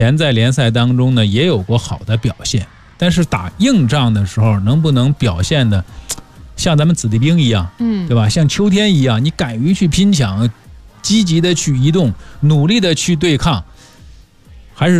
前在联赛当中呢也有过好的表现，但是打硬仗的时候能不能表现的像咱们子弟兵一样，对吧？像秋天一样，你敢于去拼抢，积极的去移动，努力的去对抗，